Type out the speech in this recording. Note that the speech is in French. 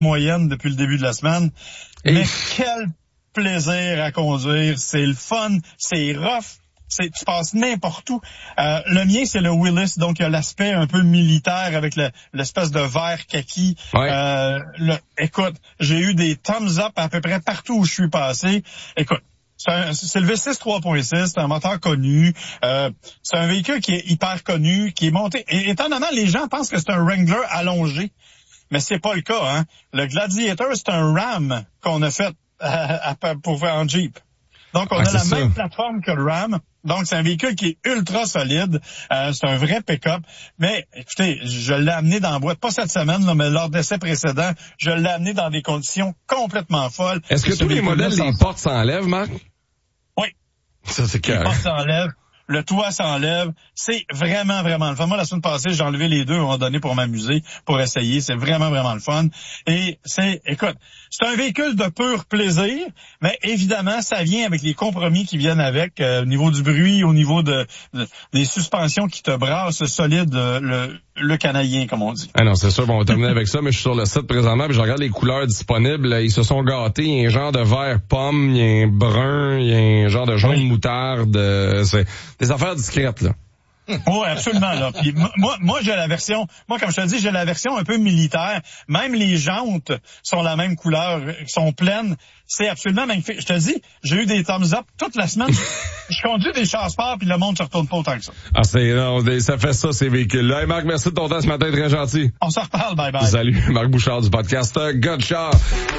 moyenne depuis le début de la semaine. Et... Mais quel plaisir à conduire. C'est le fun, c'est rough. Tu passes n'importe où. Le mien, c'est le Willys, donc il y a l'aspect un peu militaire avec l'espèce de vert kaki. Ouais. Écoute, j'ai eu des thumbs up à peu près partout où je suis passé. Écoute, c'est le V6 3.6, c'est un moteur connu. C'est un véhicule qui est hyper connu, qui est monté. Et étonnamment, les gens pensent que c'est un Wrangler allongé, mais c'est pas le cas. Hein. Le Gladiator, c'est un Ram qu'on a fait pour faire en Jeep. Donc, on a la même plateforme que le Ram. Donc, c'est un véhicule qui est ultra solide. C'est un vrai pick-up. Mais, écoutez, je l'ai amené dans la boîte, pas cette semaine, là, mais lors d'essai précédent, je l'ai amené dans des conditions complètement folles. Est-ce que tous les modèles, les portes s'enlèvent, Marc? Oui. Ça, c'est clair. Les portes s'enlèvent. Le toit s'enlève. C'est vraiment, vraiment le fun. Moi, la semaine passée, j'ai enlevé les deux à un moment donné pour m'amuser, pour essayer. C'est vraiment, vraiment le fun. Et écoute, c'est un véhicule de pur plaisir, mais évidemment, ça vient avec les compromis qui viennent avec, au niveau du bruit, au niveau des suspensions qui te brassent solide, le canadien, comme on dit. Ah non, c'est sûr, bon, on va terminer avec ça, mais je suis sur le site présentement, puis je regarde les couleurs disponibles. Ils se sont gâtés. Il y a un genre de vert pomme, il y a un brun, il y a un genre de jaune moutarde. C'est des affaires discrètes, là. Oui, absolument, là. Puis moi, j'ai la version, comme je te dis, j'ai la version un peu militaire. Même les jantes sont la même couleur, sont pleines. C'est absolument magnifique. Je te dis, j'ai eu des thumbs up toute la semaine. Je conduis des chasse-parts, puis le monde se retourne pas autant que ça. Ah, ça fait ça, ces véhicules-là. Hey, Marc, merci de ton temps ce matin, très gentil. On se reparle, bye bye. Salut, Marc Bouchard du podcast Gotcha.